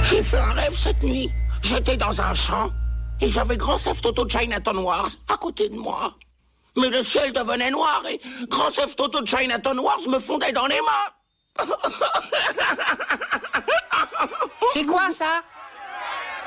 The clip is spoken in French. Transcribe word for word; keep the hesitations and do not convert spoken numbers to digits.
J'ai fait un rêve cette nuit. J'étais dans un champ et j'avais Grand Theft Auto Chinatown Wars à côté de moi. Mais le ciel devenait noir et Grand Theft Auto Chinatown Wars me fondait dans les mains. C'est quoi ça ?